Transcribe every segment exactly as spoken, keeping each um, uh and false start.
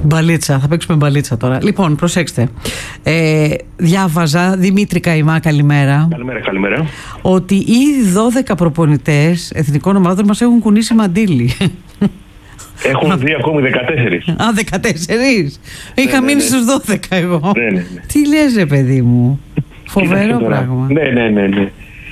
Μπαλίτσα, θα παίξουμε μπαλίτσα τώρα. Λοιπόν, προσέξτε. Ε, διάβαζα, Δημήτρη Καημά, καλημέρα. Καλημέρα, καλημέρα. Ότι ήδη δώδεκα προπονητές εθνικών ομάδων μας έχουν κουνήσει μαντίλι. Έχουν δει ακόμη δεκατέσσερις. Α, δεκατέσσερις. Είχα ναι, μείνει ναι. στους δώδεκα εγώ. Ναι, ναι, ναι. Τι λες, ρε παιδί μου. Φοβερό πράγμα. Ναι, ναι, ναι, ναι.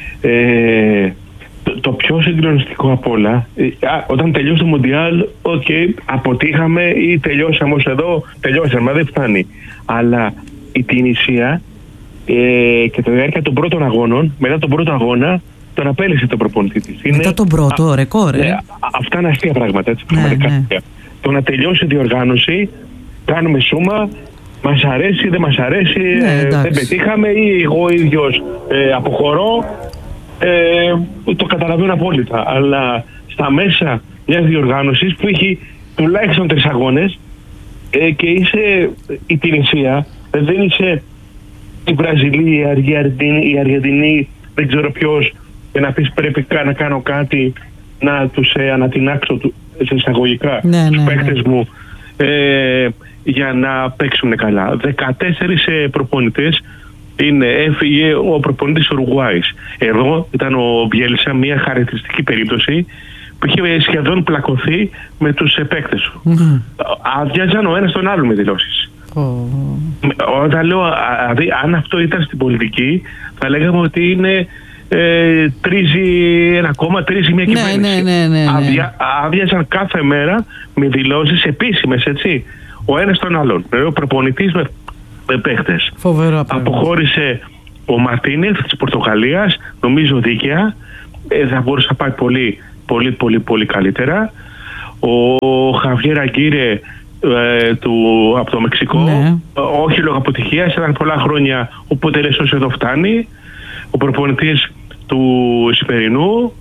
Ε, το, το πιο συγκλονιστικό απ' όλα, ε, α, όταν τελειώσει το Μουντιάλ, οκ, okay, αποτύχαμε ή τελειώσαμε ως εδώ, τελειώσαμε, δεν φτάνει. Αλλά η Τινησία ε, και τη διάρκεια των πρώτων αγώνων, μετά τον πρώτο αγώνα, τον απέλυσε το προπονητή της. Μετά είναι, τον πρώτο, α, ρεκόρ, ναι, αυτά είναι αστεία πράγματα, έτσι, πραγματικά. Ναι, ναι. Το να τελειώσει η διοργάνωση, κάνουμε σούμα, μας αρέσει, δεν μας αρέσει, ναι, ε, δεν πετύχαμε ή εγώ ίδιος ε, αποχωρώ, ε, το καταλαβαίνω απόλυτα. Αλλά στα μέσα μιας διοργάνωσης που έχει τουλάχιστον τρεις αγώνες ε, και είσαι η Τινησία, δεν είσαι η Βραζιλία, η Αργεντινή, η Αργεντινή, δεν ξέρω ποιος, και να πεις πρέπει να κάνω κάτι να τους ε, ανατινάξω του, σε εισαγωγικά ναι, τους ναι, παίκτες ναι. μου ε, για να παίξουν καλά. δεκατέσσερις ε, προπονητές είναι, έφυγε ο προπονητής Ουρουγουάης. Εδώ ήταν ο Μπιέλσα, μια χαρακτηριστική περίπτωση που είχε σχεδόν πλακωθεί με τους ε, παίκτες του. Mm. Άδειαζαν ο ένας τον άλλο με δηλώσεις. Oh. Όταν λέω, δηλαδή, αν αυτό ήταν στην πολιτική, θα λέγαμε ότι είναι ε, τρίζει ένα κόμμα, τρίζει μια κυβέρνηση. Ναι, ναι, ναι, ναι, ναι. Άδεια, άδειαζαν κάθε μέρα με δηλώσεις επίσημες, έτσι. Ο ένας τον άλλον. Ο προπονητής με, με παίχτες. Φοβερό. Αποχώρησε ο Μαρτίνεθ της Πορτογαλίας, νομίζω δίκαια. Ε, θα μπορούσε να πάει πολύ, πολύ, πολύ, πολύ καλύτερα. Ο Χαβιέρ Αγκίρε ε, του, από το Μεξικό, ναι. όχι λόγω αποτυχίας, ήταν πολλά χρόνια, οπότε λες όσο εδώ φτάνει. Ο προπονητής του Ισπερινού,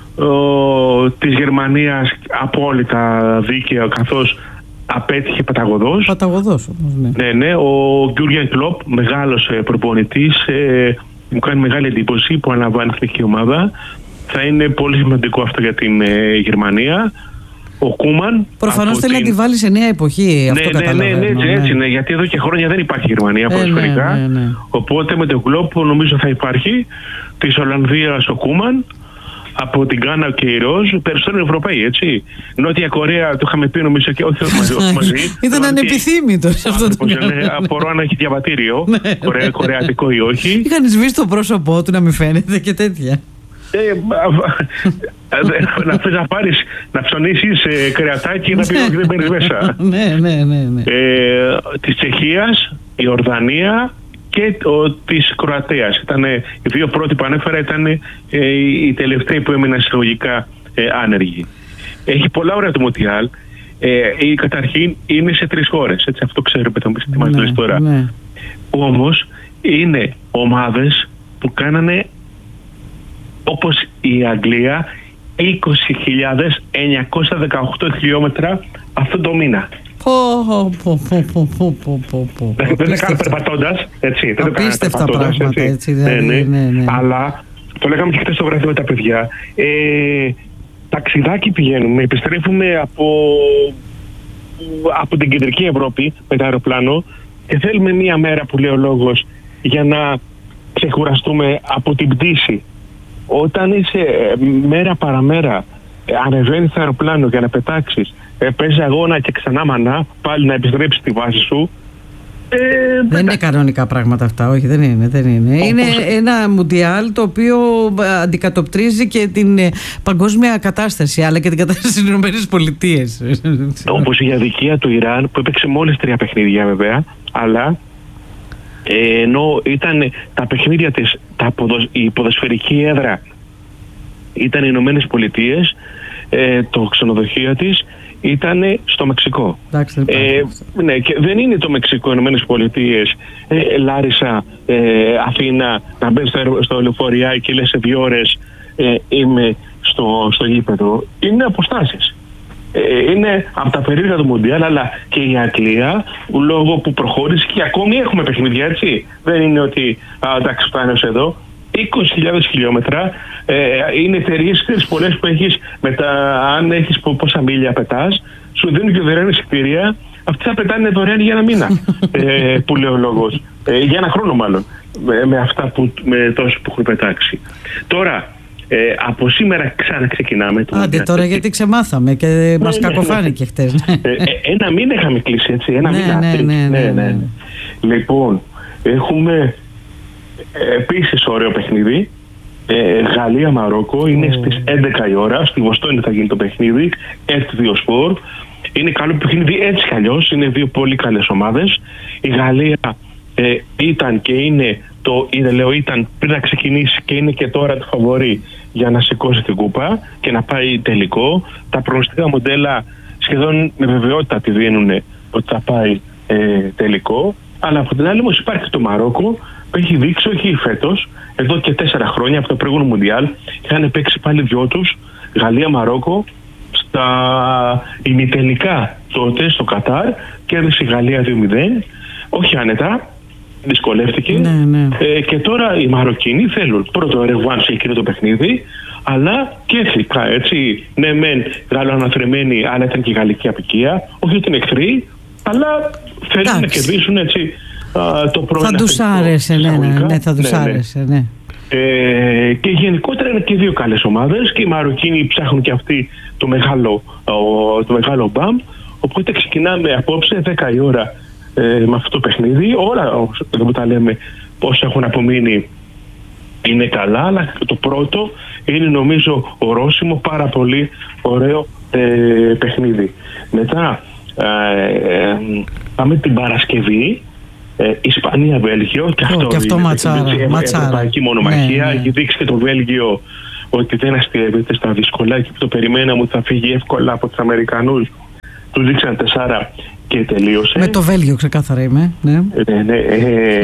ο, της Γερμανίας, απόλυτα δίκαιο, καθώς απέτυχε παταγωδός. Παταγωδός όμως, ναι. Ναι, ναι. Ο Γιούργεν Κλοπ, μεγάλος ε, προπονητής, ε, μου κάνει μεγάλη εντύπωση που αναλαμβάνει την εθνική ομάδα. Θα είναι πολύ σημαντικό αυτό για την ε, Γερμανία. Ο Κούμαν. Προφανώς θέλει την... να τη βάλει σε νέα εποχή, αυτό ναι, καταλαβαίνω. Ναι, ναι, ναι, έτσι είναι, γιατί εδώ και χρόνια δεν υπάρχει Γερμανία ε, ποδοσφαιρικά. Ναι, ναι, ναι. Οπότε με τον Κλοπ νομίζω θα υπάρχει. Της Ολλανδίας ο Κούμαν. Από την Γκάνα και η Ροζ, περισσότερο Ευρωπαίοι, έτσι. Νότια Κορέα, το είχαμε πει νομίζω και όχι μαζί. μαζί Ήταν ανεπιθύμητο σε αυτό το πράγμα. Απορώ αν έχει διαβατήριο, κορε, κορεατικό ή όχι. Είχαν σβήσει το πρόσωπό του να μην φαίνεται και τέτοια. Να θες να πάρεις, να ψωνίσεις κρεατάκι να πει ότι δεν μπαίνεις μέσα. Ναι, ναι, ναι. Της Τσεχίας, η Ορδανία και ο, της Κροατίας. Ήταν, οι δύο πρώτοι που ανέφερα ήταν ε, οι τελευταίοι που έμειναν συλλογικά ε, άνεργοι. Έχει πολλά ωραία το Μουντιάλ. Ε, η καταρχήν είναι σε τρεις χώρες. Έτσι, αυτό ξέρετε, θα μου πεις τι μας λες τώρα. Ναι. Όμως είναι ομάδες που κάνανε, όπως η Αγγλία, είκοσι χιλιάδες εννιακόσια δεκαοκτώ χιλιόμετρα αυτό το μήνα. Δεν το κάνω περπατώντας, έτσι. Απίστευτα πράγματα, έτσι. Αλλά το λέγαμε και χτες στο βράδυ με τα παιδιά. Ταξιδάκι πηγαίνουμε, επιστρέφουμε από την κεντρική Ευρώπη με το αεροπλάνο και θέλουμε μία μέρα, που λέει ο λόγος, για να ξεκουραστούμε από την πτήση. Όταν είσαι μέρα παραμέρα, ανεβαίνεις στο αεροπλάνο για να πετάξεις, ε, παίζει αγώνα και ξανά μανά, πάλι να επιστρέψεις στη βάση σου. Ε, δεν πετά... είναι κανονικά πράγματα αυτά, όχι, δεν είναι. Δεν είναι. Όπως... είναι ένα Μουντιάλ το οποίο αντικατοπτρίζει και την παγκόσμια κατάσταση, αλλά και την κατάσταση στις ΗΠΑ. Όπως η αδικία του Ιράν, που έπαιξε μόλις τρία παιχνίδια βέβαια, αλλά ε, ενώ ήταν τα παιχνίδια της, τα ποδοσ... η ποδοσφαιρική έδρα ήταν οι Ηνωμένες Πολιτείες, ε, το ξενοδοχείο της ήταν στο Μεξικό. Εντάξει, ε, ναι, και δεν είναι το Μεξικό, οι Ηνωμένες Πολιτείες, ε, Λάρισα, ε, Αθήνα, να μπαίνεις στο, στο λεωφορείο και λες σε δύο ώρες ε, είμαι στο, στο γήπεδο. Είναι αποστάσεις. Ε, είναι από τα περίεργα του Μουντιάλ, αλλά και η Αγγλία, λόγω που προχώρησε και ακόμη έχουμε παιχνίδια, έτσι. Δεν είναι ότι α, εντάξει, φτάνει ως εδώ. είκοσι χιλιάδες χιλιόμετρα, ε, είναι εταιρείες πολλές που έχεις, με τα, αν έχεις πόσα μίλια πετάς, σου δίνουν και δωρεάν εισιτήρια αυτοί θα πετάνε δωρεάν για ένα μήνα, ε, που λέει ο λόγος. Ε, για ένα χρόνο μάλλον, με, με αυτά που, με τόσους που έχουν πετάξει. Τώρα, ε, από σήμερα ξαναξεκινάμε. Άντε τώρα, γιατί ξεμάθαμε και ναι, μας ναι, κακοφάνηκε ναι. χτες. Ε, ένα μήνα είχαμε κλείσει, έτσι, ένα ναι, μήνα. Ναι, ναι, ναι, ναι, ναι. Λοιπόν, έχουμε επίσης ωραίο παιχνίδι. Ε, Γαλλία-Μαρόκο, είναι oh. στις έντεκα η ώρα. Στη Βοστόνη θα γίνει το παιχνίδι. Εφ δύο Sport. Είναι καλό παιχνίδι έτσι κι αλλιώς. Είναι δύο πολύ καλές ομάδες. Η Γαλλία ε, ήταν και είναι το, είναι, λέω, ήταν πριν να ξεκινήσει και είναι και τώρα το φαβορί για να σηκώσει την κούπα και να πάει τελικό. Τα προγνωστικά μοντέλα σχεδόν με βεβαιότητα τη δίνουν ότι θα πάει ε, τελικό. Αλλά από την άλλη όμως υπάρχει το Μαρόκο που έχει δείξει, όχι φέτος, εδώ και τέσσερα χρόνια από το προηγούμενο Μουντιάλ, είχαν παίξει πάλι δυο τους, Γαλλία-Μαρόκο, στα ημιτελικά τότε στο Κατάρ, κέρδισε η Γαλλία δύο μηδέν, όχι άνετα, δυσκολεύτηκε. Ναι, ναι. Ε, και τώρα οι Μαροκινοί θέλουν πρώτο ρεβάνς σε εκείνο το παιχνίδι, αλλά και εθνικά, έτσι. Ναι, μεν γαλλοαναθρεμένοι, αλλά ήταν και η γαλλική απικία, όχι ότι είναι εχθροί, αλλά θέλουν να κερδίσουν, έτσι. Uh, το θα τους άρεσε, ναι, ναι, ναι, θα τους ναι, άρεσε, ναι. ναι. Ε, και γενικότερα είναι και δύο καλές ομάδες και οι Μαροκίνοι ψάχνουν και αυτοί το μεγάλο, ο, το μεγάλο μπαμ. Οπότε ξεκινάμε απόψε δέκα η ώρα ε, με αυτό το παιχνίδι. Όλα εδώ που τα λέμε πώς έχουν απομείνει είναι καλά, αλλά το πρώτο είναι νομίζω ορόσημο, πάρα πολύ ωραίο ε, παιχνίδι. Μετά ε, ε, πάμε την Παρασκευή. Ε, Ισπανία-Βέλγιο και αυτό, oh, και αυτό είναι ματσάρα, η ευρωπαϊκή μονομαχία. Ναι, ναι. Έχει δείξει και το Βέλγιο ότι δεν αστειεύεται στα δύσκολα και που το περιμέναμε ότι θα φύγει εύκολα από τους Αμερικανούς. Τους δείξαν τεσσάρα και τελείωσε. Με το Βέλγιο ξεκάθαρα είμαι. Ναι, ναι, ναι ε,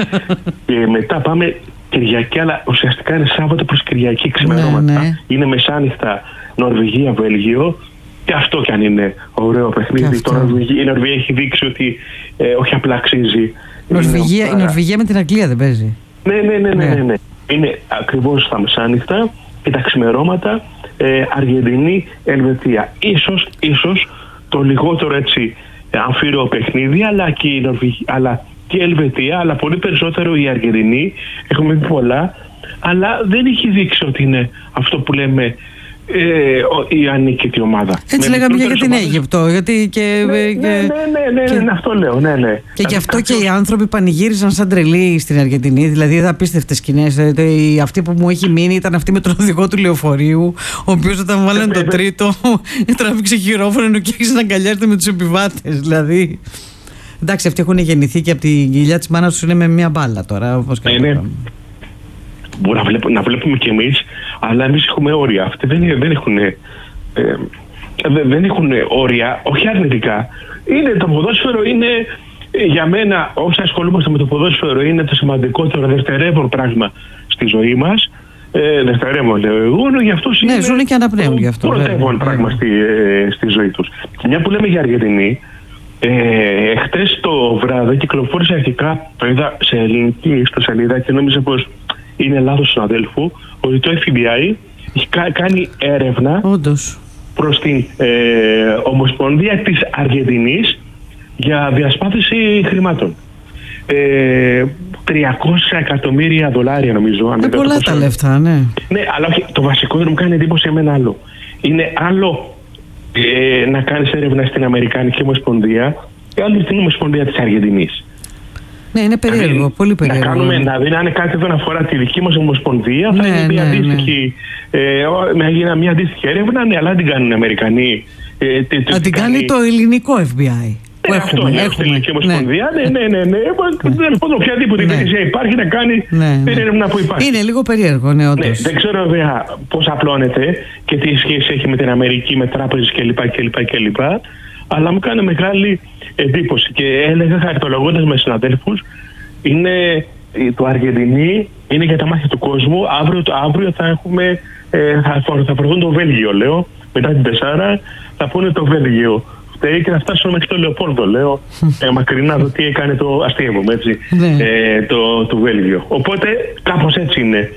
και μετά πάμε Κυριακή, αλλά ουσιαστικά είναι Σάββατο προς Κυριακή ξημερώματα. Ναι, ναι. Είναι μεσάνυχτα Νορβηγία-Βέλγιο. Και αυτό κι αν είναι ωραίο παιχνίδι. Το Νορβηγία, η Νορβηγία έχει δείξει ότι ε, όχι απλά αξίζει. Νορβηγία, η Νορβηγία με την Αγγλία δεν παίζει. Ναι, ναι, ναι, ναι, ναι, ναι. Είναι ακριβώς στα μεσάνυχτα και τα ξημερώματα ε, Αργεντινή, Ελβετία. Ίσως, ίσως το λιγότερο έτσι αμφίρεο παιχνίδι, αλλά και η Νορβηγία, αλλά και η Ελβετία, αλλά πολύ περισσότερο η Αργεντινή. Έχουμε πει πολλά, αλλά δεν έχει δείξει ότι είναι αυτό που λέμε Ε, η ανίκητη ομάδα. Έτσι με λέγαμε για την Αίγυπτο. Γιατί και, ναι, και, ναι, ναι, ναι, ναι, και, ναι, αυτό λέω. Ναι, ναι. Και γι' αυτό και οι άνθρωποι πανηγύριζαν σαν τρελοί στην Αργεντινή. Δηλαδή, είδα απίστευτες σκηνές. Αυτή που μου έχει μείνει ήταν αυτή με τον οδηγό του λεωφορείου, ο οποίος όταν βάλανε το τρίτο, τράβηξε χειρόφρενο και άρχισε να αγκαλιάζεται με τους επιβάτες. Δηλαδή. Εντάξει, αυτοί έχουν γεννηθεί και από την κοιλιά της μάνας τους είναι με μια μπάλα τώρα. Όπως ναι, ναι. Μπορεί να, βλέπ, να βλέπουμε κι εμείς, αλλά εμείς έχουμε όρια. Αυτοί δεν, δεν, έχουν, ε, δεν, δεν έχουν όρια, όχι αρνητικά. Είναι, το ποδόσφαιρο είναι, για μένα, όσοι ασχολούμαστε με το ποδόσφαιρο, είναι το σημαντικότερο δευτερεύον πράγμα στη ζωή μας. Ε, δευτερεύον, λέω εγώ, γι' αυτό είναι. Ναι, ζουν και αναπνέουν γι' αυτό. Πρωτεύον πράγμα στη, ε, στη ζωή τους. Μια που λέμε για Αργεντινή, ε, χτες το βράδυ κυκλοφόρησε αρχικά, το είδα σε ελληνική ιστοσελίδα και νόμιζα πως είναι λάθος του συναδέλφου, ότι το εφ μπι άι έχει κάνει έρευνα Όντως. προς την ε, Ομοσπονδία της Αργεντινής για διασπάθηση χρημάτων. Ε, τριακόσια εκατομμύρια δολάρια νομίζω. Είναι πολλά τα λεφτά, ναι. Ναι, αλλά όχι, το βασικό δεν μου κάνει εντύπωση εμένα άλλο. Είναι άλλο ε, να κάνεις έρευνα στην Αμερικανική Ομοσπονδία και άλλο στην Ομοσπονδία της Αργεντινής. Ναι, είναι περίεργο, δηλαδή, πολύ περίεργο. Να κάνουμε, δηλαδή, να είναι κάτι που αφορά τη δική μας Ομοσπονδία, θα ναι, είναι μια, ναι, αντίστοιχη, ναι. Ε, μια αντίστοιχη έρευνα, ναι, αλλά την κάνουν οι Αμερικανοί. Ε, τε, τε, την κάνει το ελληνικό εφ μπι άι. Ναι, αυτό είναι η Ελληνική Ομοσπονδία. Ναι, ναι, ναι. ναι, ναι. Οποιαδήποτε υπηρεσία υπάρχει να κάνει την έρευνα που υπάρχει. Είναι λίγο περίεργο, ναι, όντως. Ναι, δεν ξέρω βέβαια πώς απλώνεται και τι σχέση έχει με την Αμερική, με τράπεζες κλπ. Αλλά μου κάνει μεγάλη εντύπωση και έλεγα χαριτολογώντας με συναδέλφους, είναι το Αργεντινή, είναι για τα μάτια του κόσμου. Αύριο, το, αύριο θα έχουμε, ε, θα, θα προωθούν το Βέλγιο, λέω, μετά την τεσσάρα θα πούνε το Βέλγιο. Φταίει και θα φτάσουν μέχρι το Λεοπόλδο, λέω, ε, μακρινά δω τι έκανε το αστείο μου, έτσι, ε, το, το Βέλγιο. Οπότε κάπως έτσι είναι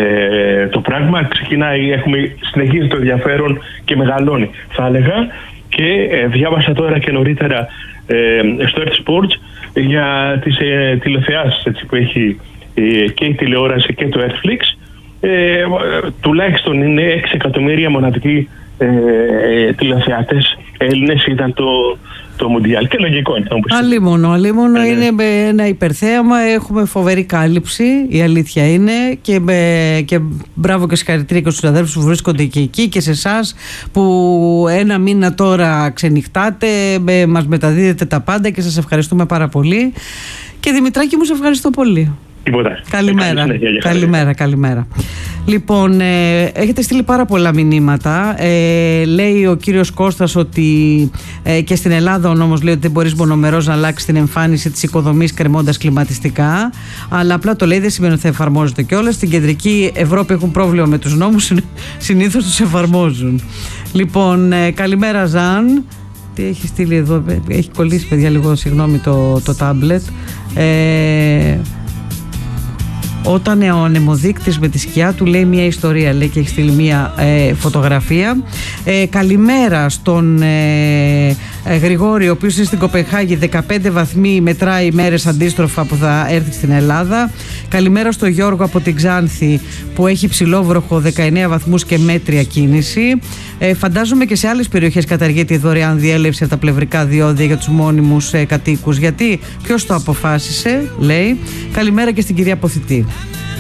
ε, το πράγμα. Ξεκινάει, έχουμε, συνεχίζει το ενδιαφέρον και μεγαλώνει. Θα έλεγα, Και ε, διάβασα τώρα και νωρίτερα ε, στο Earth Sports για τις ε, τηλεθεάσεις, έτσι, που έχει ε, και η τηλεόραση και το Netflix. Ε, τουλάχιστον είναι έξι εκατομμύρια μοναδικοί ε, ε, τηλεθεατές Έλληνες ήταν το, το Μουντιάλ. Και λογικό είναι. Αλίμονο, αλίμονο ε, είναι ναι. ένα υπερθέαμα. Έχουμε φοβερή κάλυψη, η αλήθεια είναι. Και, και μπράβο και συγχαρητήρια και στους αδέρφους που βρίσκονται και εκεί και σε εσάς που ένα μήνα τώρα ξενυχτάτε, μας μεταδίδετε τα πάντα και σας ευχαριστούμε πάρα πολύ. Και Δημητράκη μου, σε ευχαριστώ πολύ. Τίποτα. Καλημέρα. Ναι, καλημέρα, καλημέρα. Λοιπόν, ε, έχετε στείλει πάρα πολλά μηνύματα. Ε, λέει ο κύριος Κώστας ότι ε, και στην Ελλάδα ο νόμος λέει ότι δεν μπορείς μονομερώς να αλλάξει την εμφάνιση της οικοδομής κρεμώντας κλιματιστικά. Αλλά απλά το λέει, δεν σημαίνει ότι θα εφαρμόζεται κιόλας. Στην κεντρική Ευρώπη έχουν πρόβλημα με τους νόμους, συνήθως τους εφαρμόζουν. Λοιπόν, ε, καλημέρα Ζαν. Τι έχει στείλει εδώ, έχει κολλήσει παιδιά λίγο, συγγνώμη, το, το τάμπλετ. Ε, Όταν ο ανεμοδείκτης με τη σκιά του λέει μια ιστορία, λέει, και έχει στείλει μια ε, φωτογραφία. Ε, καλημέρα στον ε, ε, Γρηγόρη, ο οποίος είναι στην Κοπενχάγη, δεκαπέντε βαθμοί, μετράει μέρες αντίστροφα που θα έρθει στην Ελλάδα. Καλημέρα στον Γιώργο από την Ξάνθη που έχει ψηλόβροχο, δεκαεννέα βαθμούς και μέτρια κίνηση. Ε, φαντάζομαι και σε άλλες περιοχές καταργείται η δωρεάν διέλευση από τα πλευρικά διόδια για τους μόνιμους ε, κατοίκους. Γιατί, ποιος το αποφάσισε, λέει. Καλημέρα και στην κυρία Ποθητή.